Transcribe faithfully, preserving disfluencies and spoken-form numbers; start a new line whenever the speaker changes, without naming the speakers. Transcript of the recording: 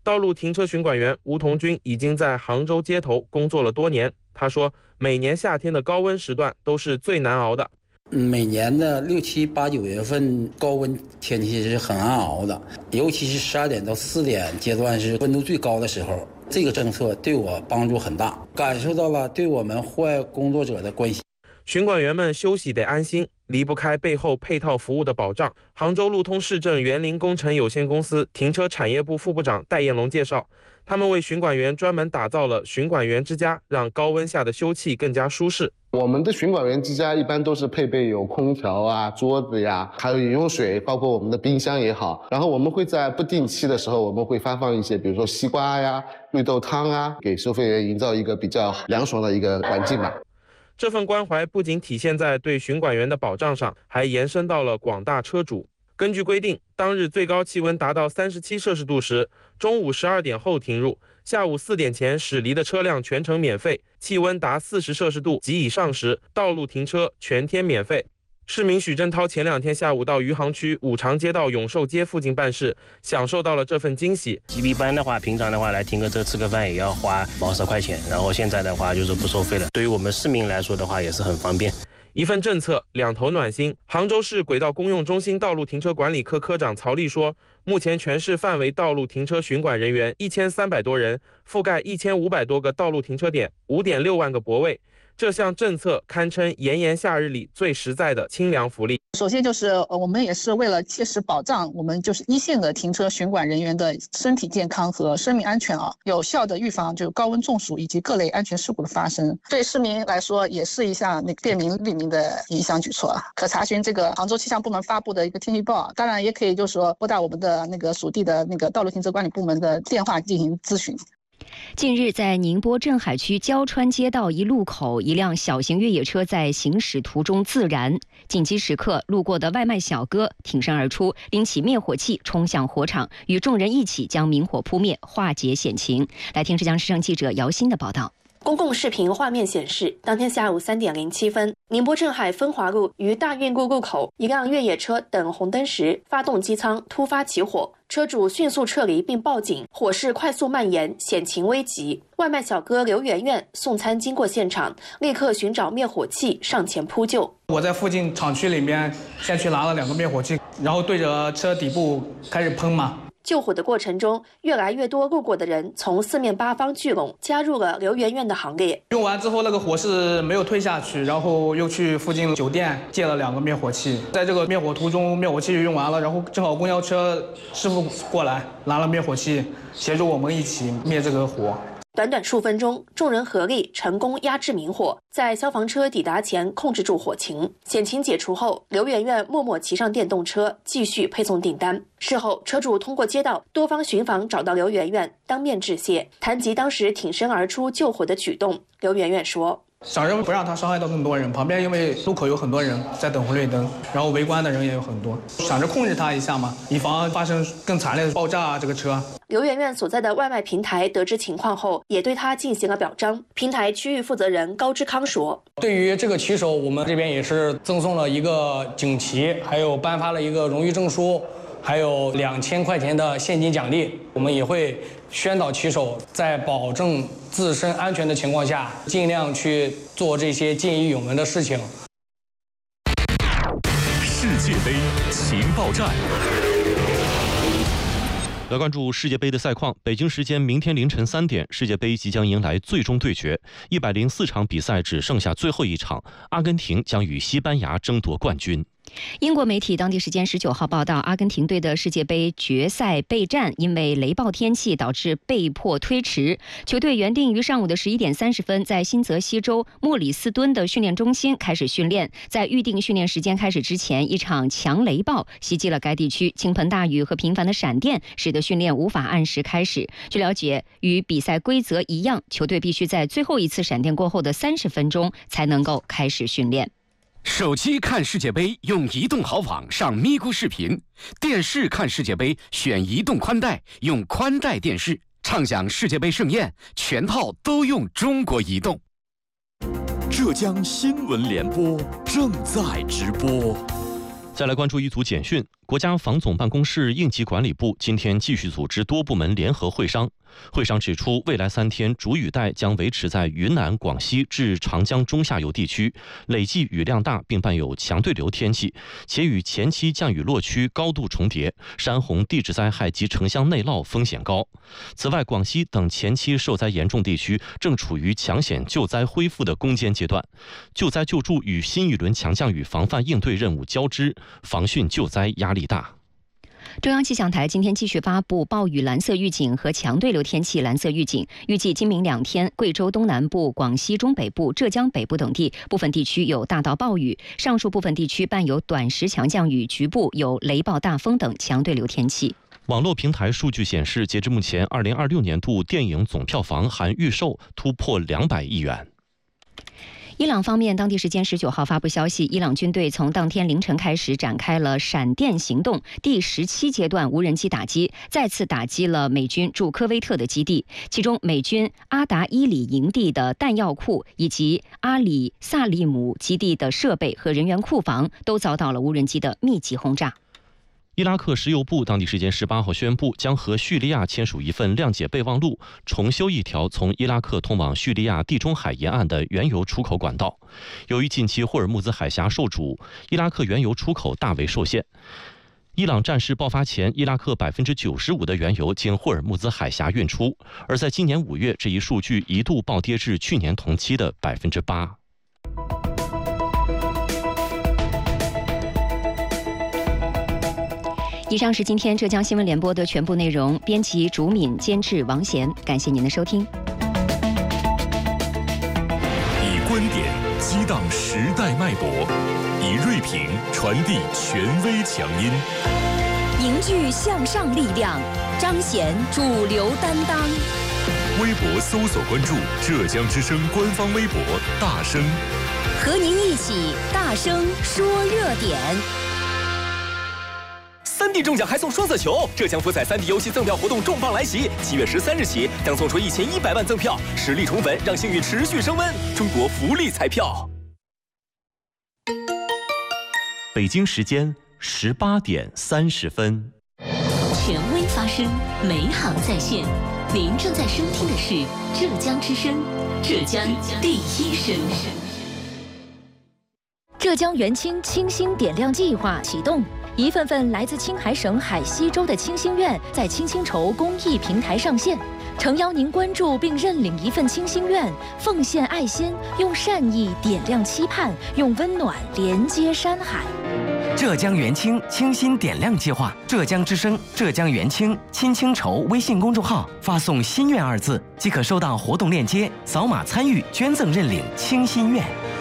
道路停车巡管员吴同军已经在杭州街头工作了多年。他说，每年夏天的高温时段都是最难熬的。
每年的六七八九月份高温天气是很难熬的，尤其是十二点到四点阶段是温度最高的时候。这个政策对我帮助很大，感受到了对我们户外工作者的关心。
巡管员们休息得安心，离不开背后配套服务的保障。杭州路通市政园林工程有限公司停车产业部副部长戴彦龙介绍，他们为巡管员专门打造了巡管员之家，让高温下的休憩更加舒适。
我们的巡管员之家一般都是配备有空调啊、桌子呀，还有饮用水，包括我们的冰箱也好。然后我们会在不定期的时候，我们会发放一些，比如说西瓜呀、绿豆汤啊，给收费员营造一个比较凉爽的一个环境吧。
这份关怀不仅体现在对巡管员的保障上，还延伸到了广大车主。根据规定，当日最高气温达到三十七摄氏度时，中午十二点后停入，下午四点前驶离的车辆全程免费；气温达四十摄氏度及以上时，道路停车全天免费。市民许振涛前两天下午到余杭区五常街道永寿街附近办事，享受到了这份惊喜。
一般的话，平常的话来停个车吃个饭也要花毛十块钱，然后现在的话就是不收费了，对于我们市民来说的话也是很方便。
一份政策，两头暖心。杭州市轨道公用中心道路停车管理科科长曹丽说，目前全市范围道路停车巡管人员一千三百多人，覆盖一千五百多个道路停车点，五点六万个泊位。这项政策堪称炎炎夏日里最实在的清凉福利。
首先就是呃，我们也是为了切实保障我们就是一线的停车巡管人员的身体健康和生命安全啊，有效的预防就是高温中暑以及各类安全事故的发生。对市民来说也是一项那个便民利民的一项举措啊。可查询这个杭州气象部门发布的一个天气预报，当然也可以就是说拨打我们的那个属地的那个道路停车管理部门的电话进行咨询。
近日，在宁波镇海区焦川街道一路口，一辆小型越野车在行驶途中自燃，紧急时刻，路过的外卖小哥挺身而出，拎起灭火器冲向火场，与众人一起将明火扑灭，化解险情。来听浙江时政记者姚鑫的报道。
公共视频画面显示，当天下午三点零七分，宁波镇海分华路于大运路路口，一辆越野车等红灯时，发动机舱突发起火，车主迅速撤离并报警，火势快速蔓延，险情危急。外卖小哥刘媛媛送餐经过现场，立刻寻找灭火器上前扑救。
我在附近厂区里面先去拿了两个灭火器，然后对着车底部开始喷嘛。
救火的过程中，越来越多路过的人从四面八方聚拢，加入了刘媛媛的行列。
用完之后，那个火势没有退下去，然后又去附近酒店借了两个灭火器。在这个灭火途中，灭火器用完了，然后正好公交车师傅过来拿了灭火器，协助我们一起灭这个火。
短短数分钟，众人合力成功压制明火，在消防车抵达前控制住火情。险情解除后，刘媛媛默默骑上电动车，继续配送订单。事后，车主通过街道多方寻访找到刘媛媛，当面致谢。谈及当时挺身而出救火的举动，刘媛媛说：“
想着不让他伤害到更多人，旁边因为路口有很多人在等红绿灯，然后围观的人也有很多，想着控制他一下嘛，以防发生更惨烈的爆炸啊这个车。”
刘媛媛所在的外卖平台得知情况后，也对他进行了表彰。平台区域负责人高志康说：“
对于这个骑手，我们这边也是赠送了一个锦旗，还有颁发了一个荣誉证书，还有两千块钱的现金奖励。我们也会宣导骑手在保证自身安全的情况下，尽量去做这些见义勇为的事情。”
世界杯情报站。来关注世界杯的赛况。北京时间明天凌晨三点，世界杯即将迎来最终对决。一百零四场比赛只剩下最后一场，阿根廷将与西班牙争夺冠军。
英国媒体当地时间十九号报道，阿根廷队的世界杯决赛备战因为雷暴天气导致被迫推迟。球队原定于上午的十一点三十分在新泽西州莫里斯敦的训练中心开始训练。在预定训练时间开始之前，一场强雷暴袭击了该地区，倾盆大雨和频繁的闪电使得训练无法按时开始。据了解，与比赛规则一样，球队必须在最后一次闪电过后的三十分钟才能够开始训练。
手机看世界杯用移动豪网上咪咕视频，电视看世界杯选移动宽带，用宽带电视畅享世界杯盛宴，全套都用中国移动。
浙江新闻联播正在直播。再来关注一组简讯。 国家防总办公室应急管理部今天继续组织多部门联合会商。会商指出，未来三天主雨带将维持在云南、广西至长江中下游地区，累计雨量大，并伴有强对流天气，且与前期降雨落区高度重叠，山洪、地质灾害及城乡内涝风险高。此外，广西等前期受灾严重地区正处于抢险救灾恢复的攻坚阶段，救灾救助与新一轮强降雨防范应对任务交织，防汛救灾压力大。
中央气象台今天继续发布暴雨蓝色预警和强对流天气蓝色预警，预计今明两天，贵州东南部、广西中北部、浙江北部等地部分地区有大到暴雨，上述部分地区伴有短时强降雨，局部有雷暴大风等强对流天气。
网络平台数据显示，截至目前，二零二六年度电影总票房含预售突破两百亿元。
伊朗方面当地时间十九号发布消息，伊朗军队从当天凌晨开始展开了闪电行动第十七阶段无人机打击，再次打击了美军驻科威特的基地，其中美军阿达伊里营地的弹药库以及阿里萨利姆基地的设备和人员库房都遭到了无人机的密集轰炸。
伊拉克石油部当地时间十八号宣布，将和叙利亚签署一份谅解备忘录，重修一条从伊拉克通往叙利亚地中海沿岸的原油出口管道。由于近期霍尔木兹海峡受阻，伊拉克原油出口大为受限。伊朗战事爆发前，伊拉克百分之九十五的原油经霍尔木兹海峡运出，而在今年五月，这一数据一度暴跌至去年同期的百分之八。
以上是今天浙江新闻联播的全部内容，编辑竹敏，监制王贤，感谢您的收听。
以观点激荡时代脉搏，以锐评传递权威强音，
凝聚向上力量，彰显主流担当。
微博搜索关注浙江之声官方微博大声，
和您一起大声说热点。
三 D 中奖还送双色球，浙江福彩三 D 游戏赠票活动重磅来袭，七月十三日起将送出一千一百万赠票，实力宠粉，让幸运持续升温。中国福利彩票。
北京时间十八点三十分。
权威发声，美好在线。您正在收听的是浙江之声，浙江第一声。浙江元清清星点亮计划启动。一份份来自青海省海西州的清心愿在清心筹公益平台上线，诚邀您关注并认领一份清心愿，奉献爱心，用善意点亮期盼，用温暖连接山海。
浙江元清清心点亮计划，浙江之声、浙江元清清清筹微信公众号发送“心愿”二字，即可收到活动链接，扫码参与捐赠认领清心愿。